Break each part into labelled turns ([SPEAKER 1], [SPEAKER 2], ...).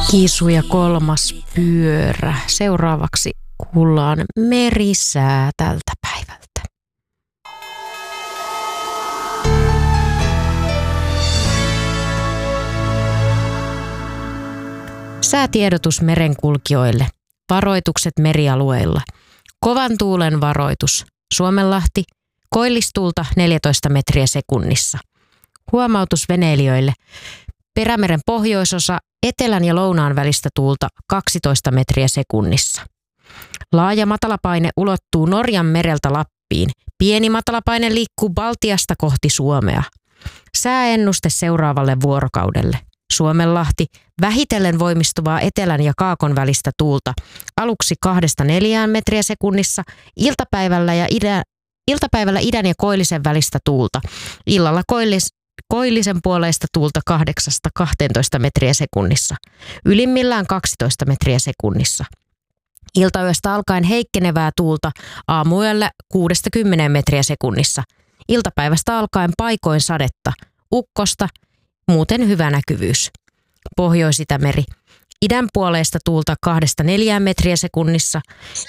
[SPEAKER 1] Kiisu ja kolmas pyörä. Seuraavaksi kuullaan merisää tältä päivältä. Säätiedotus merenkulkijoille. Varoitukset merialueilla. Kovan tuulen varoitus. Suomenlahti. Koillistuulta 14 metriä sekunnissa. Huomautus veneilijöille. Perämeren pohjoisosa, etelän ja lounaan välistä tuulta 12 metriä sekunnissa. Laaja matalapaine ulottuu Norjan mereltä Lappiin. Pieni matalapaine liikkuu Baltiasta kohti Suomea. Sääennuste seuraavalle vuorokaudelle. Suomenlahti, vähitellen voimistuvaa etelän ja kaakon välistä tuulta. Aluksi 2-4 metriä sekunnissa, iltapäivällä idän ja koillisen välistä tuulta. Illalla koillisen puoleista tuulta 8-12 metriä sekunnissa. Ylimmillään 12 metriä sekunnissa. Iltayöstä alkaen heikkenevää tuulta aamuyöllä 6-10 metriä sekunnissa. Iltapäivästä alkaen paikoin sadetta, ukkosta, muuten hyvä näkyvyys. Pohjois-Itämeri. Idän puoleista tuulta 2-4 metriä sekunnissa,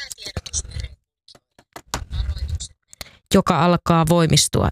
[SPEAKER 1] joka alkaa voimistua.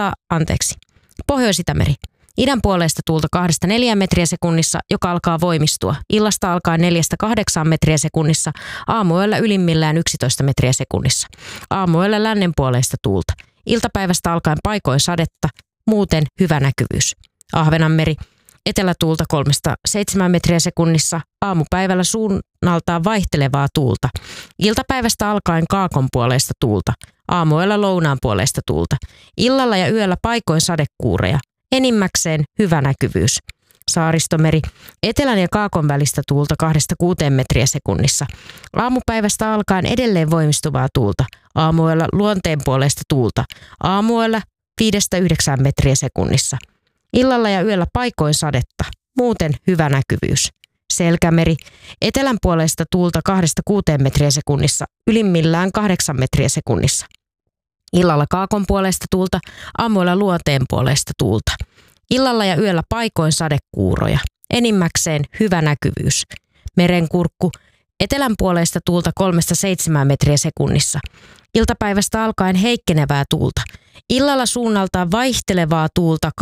[SPEAKER 1] Pohjois-Itämeri. Idän puoleista tuulta 2-4 metriä sekunnissa, joka alkaa voimistua. Illasta alkaen 4-8 metriä sekunnissa, aamuyöllä ylimmillään 11 metriä sekunnissa. Aamuyöllä lännen puoleista tuulta. Iltapäivästä alkaen paikoin sadetta, muuten hyvä näkyvyys. Ahvenanmeri. Etelätuulta 3-7 metriä sekunnissa, aamupäivällä suunnaltaan vaihtelevaa tuulta. Iltapäivästä alkaen kaakon puoleista tuulta, aamuyöllä lounaan puoleista tuulta. Illalla ja yöllä paikoin sadekuureja, enimmäkseen hyvä näkyvyys. Saaristomeri. Etelän ja kaakon välistä tuulta 2-6 metriä sekunnissa. Aamupäivästä alkaen edelleen voimistuvaa tuulta, aamuyöllä luonteen puoleista tuulta. Aamuyöllä 5-9 metriä sekunnissa. Illalla ja yöllä paikoin sadetta, muuten hyvä näkyvyys. Selkämeri. Etelän puolesta tuulta 2-6 metriä sekunnissa, ylimmillään 8 metriä sekunnissa. Illalla kaakon puolesta tuulta, aamuilla luonteen puolesta tuulta. Illalla ja yöllä paikoin sadekuuroja, enimmäkseen hyvä näkyvyys. Merenkurkku. Etelän puolesta tuulta 3-7 metriä sekunnissa. Iltapäivästä alkaen heikkenevää tuulta. Illalla suunnaltaan vaihtelevaa tuulta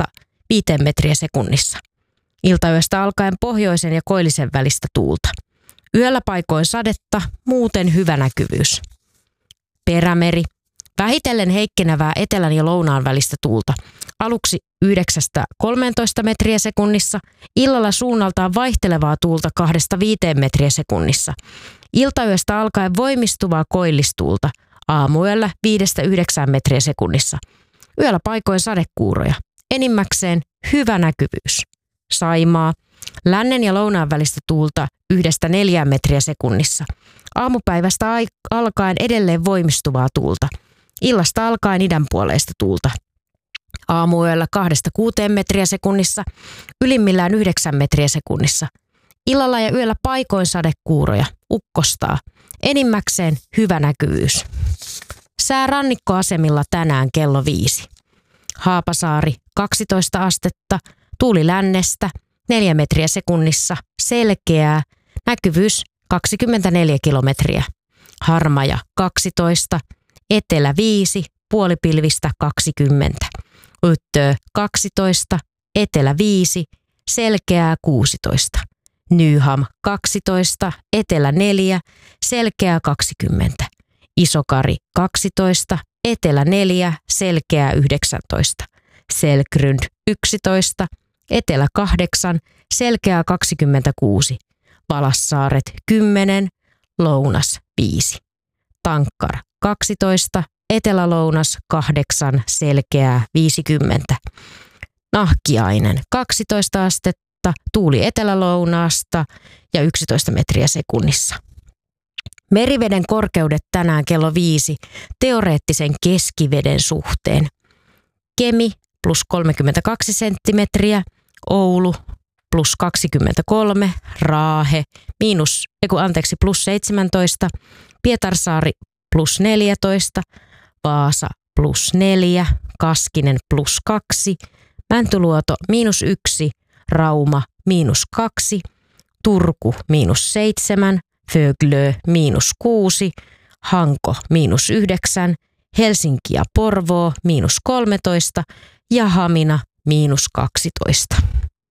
[SPEAKER 1] 2-5 metriä sekunnissa. Iltayöstä alkaen pohjoisen ja koillisen välistä tuulta. Yöllä paikoin sadetta, muuten hyvä näkyvyys. Perämeri. Vähitellen heikkenevää etelän ja lounaan välistä tuulta. Aluksi 9-13 metriä sekunnissa. Illalla suunnaltaan vaihtelevaa tuulta 2-5 metriä sekunnissa. Iltayöstä alkaen voimistuvaa koillistuulta. Aamuyöllä 5-9 metriä sekunnissa. Yöllä paikoin sadekuuroja. Enimmäkseen hyvä näkyvyys. Saimaa. Lännen ja lounaan välistä tuulta 1-4 metriä sekunnissa. Aamupäivästä alkaen edelleen voimistuvaa tuulta. Illasta alkaen idän puoleista tuulta. Aamuyöllä 2-6 metriä sekunnissa. Ylimmillään 9 metriä sekunnissa. Illalla ja yöllä paikoin sadekuuroja. Ukkostaa. Enimmäkseen hyvä näkyvyys. Sää rannikkoasemilla tänään kello 5. Haapasaari 12 astetta, tuuli lännestä 4 metriä sekunnissa, selkeää, näkyvyys 24 kilometriä. Harmaja 12, etelä 5, puolipilvistä 20. Yttöö 12, etelä 5, selkeää 16. Nyham 12, etelä 4, selkeää 20. Isokari 12, etelä 4, selkeää 19. Selkrund 11, etelä 8, selkeää 26. Valassaaret 10, lounas 5. Tankkar 12, etelä-lounas 8, selkeää 50. Nahkiainen 12 astetta, tuuli etelä-lounaasta ja 11 metriä sekunnissa. Meriveden korkeudet tänään kello 5 teoreettisen keskiveden suhteen. Kemi plus 32 senttimetriä, Oulu plus 23, Raahe plus 17, Pietarsaari plus 14, Vaasa plus 4, Kaskinen plus 2, Mäntyluoto -1, Rauma -2, Turku -7, Föglö -6, Hanko -9, Helsinki ja Porvoo -13 ja Hamina -12.